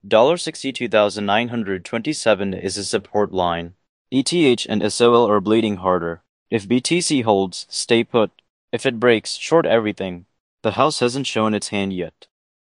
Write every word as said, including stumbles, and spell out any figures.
sixty-two thousand nine hundred twenty-seven is a support line. E T H and S O L are bleeding harder. If B T C holds, stay put. If it breaks, short everything. The house hasn't shown its hand yet.